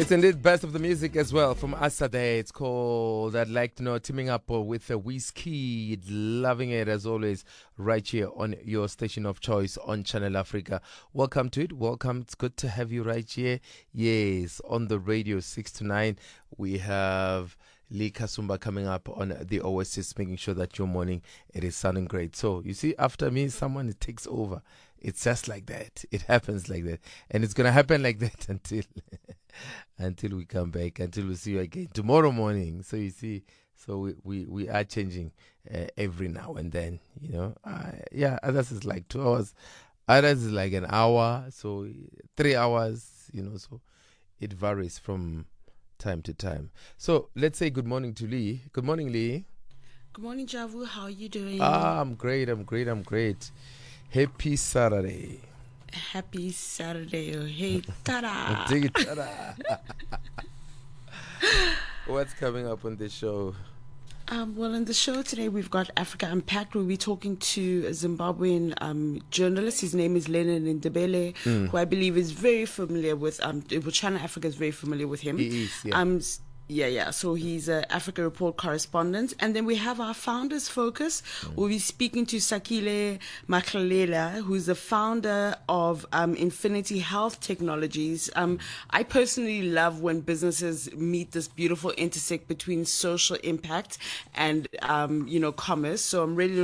It's indeed best of the music as well from Asade. It's called I'd Like to Know, teaming up with Whiskey. Loving it as always, right here on your station of choice on Channel Africa. Welcome to it. Welcome. It's good to have you right here. Yes, on the radio 6 to 9, we have Lee Kasumba coming up on the Oasis, making sure that your morning it is sounding great. So you see, after me, someone takes over. It's just like that. It happens like that, and it's gonna happen like that until until we come back, until we see you again tomorrow morning. So you see, so we are changing every now and then. You know, yeah. Others is like 2 hours, others is like an hour, so 3 hours. You know, so it varies from time to time. So let's say good morning to Lee. Good morning, Lee. Good morning, Javu. How are you doing? I'm great. Happy Saturday. Happy Saturday. Oh, hey, tada. Dig it, tada. What's coming up on the show? Well, on the show today, we've got Africa Unpacked. We'll be talking to a Zimbabwean journalist. His name is Lennon Ndebele, who I believe is very familiar with, Channel Africa is very familiar with him. He is, yeah. Yeah. So he's an Africa Report correspondent. And then we have our Founders Focus. We'll be speaking to Sakile Makhalela, who's the founder of Infinity Health Technologies. I personally love when businesses meet this beautiful intersect between social impact and, commerce. So I'm really